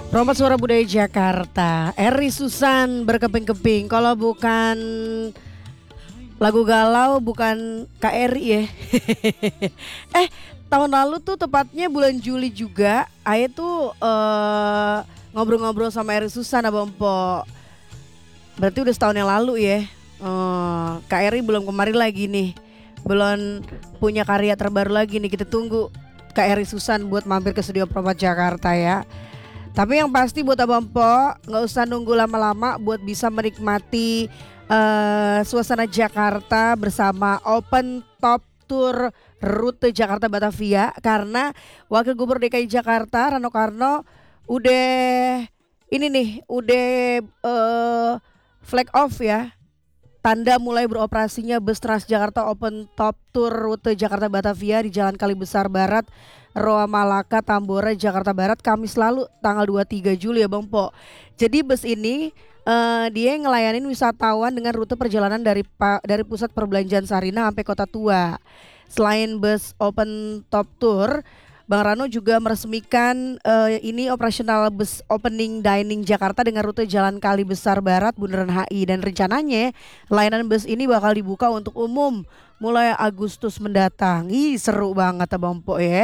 Romat Suara Budaya Jakarta, Eri Susan berkeping-keping. Kalau bukan lagu galau, bukan Kak Eri ya. eh, tahun lalu tuh tepatnya bulan Juli juga, Aye tuh ngobrol-ngobrol sama Eri Susan, Abang Po. Berarti udah setahun yang lalu ya. Kak Eri belum kemarin lagi nih, belum punya karya terbaru lagi nih. Kita tunggu Kak Eri Susan buat mampir ke studio Promat Jakarta ya. Tapi yang pasti buat Abang Po nggak usah nunggu lama-lama buat bisa menikmati suasana Jakarta bersama Open Top Tour Rute Jakarta Batavia, karena Wakil Gubernur DKI Jakarta Rano Karno udah ini nih udah flag off ya, tanda mulai beroperasinya bus Transjakarta Open Top Tour Rute Jakarta Batavia di Jalan Kali Besar Barat, Roa Malaka, Tambora, Jakarta Barat, Kamis lalu tanggal 23 Juli ya Bang Po. Jadi bus ini dia ngelayanin wisatawan dengan rute perjalanan dari pusat perbelanjaan Sarinah sampai Kota Tua. Selain bus Open Top Tour, Bang Rano juga meresmikan ini operasional bus opening dining Jakarta dengan rute Jalan Kali Besar Barat, Bundaran HI, dan rencananya layanan bus ini bakal dibuka untuk umum mulai Agustus mendatang. Ih, seru banget Abang Po ya.